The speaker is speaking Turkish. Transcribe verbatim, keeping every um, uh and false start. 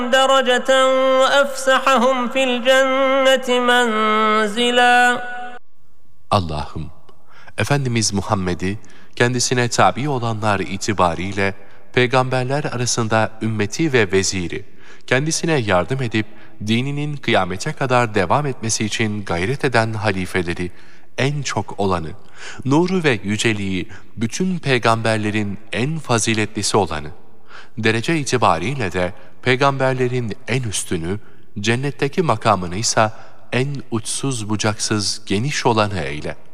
دَرَجَةً وَأَفْسَحَهُمْ فِي الْجَنَّةِ مَنْزِلًا. Allah'ım, Efendimiz Muhammed'i kendisine tabi olanlar itibariyle peygamberler arasında ümmeti ve veziri, kendisine yardım edip dininin kıyamete kadar devam etmesi için gayret eden halifeleri, en çok olanı, nuru ve yüceliği bütün peygamberlerin en faziletlisi olanı, derece itibariyle de peygamberlerin en üstünü, cennetteki makamını ise en uçsuz bucaksız geniş olanı eyle.